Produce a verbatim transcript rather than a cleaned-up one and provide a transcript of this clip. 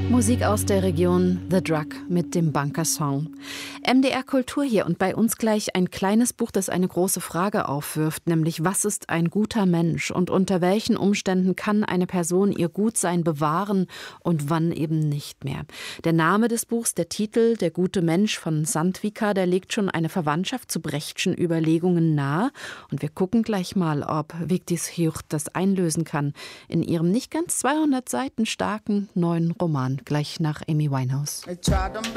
Musik aus der Region The Drug mit dem Bunker-Song. M D R Kultur hier und bei uns gleich ein kleines Buch, das eine große Frage aufwirft, nämlich was ist ein guter Mensch und unter welchen Umständen kann eine Person ihr Gutsein bewahren und wann eben nicht mehr. Der Name des Buchs, der Titel Der gute Mensch von Sandvika, der legt schon eine Verwandtschaft zu Brechtschen Überlegungen nahe und wir gucken gleich mal, ob Vigdis Hjorth das einlösen kann in ihrem nicht ganz zweihundert Seiten starken neuen Roman. Gleich nach Amy Winehouse.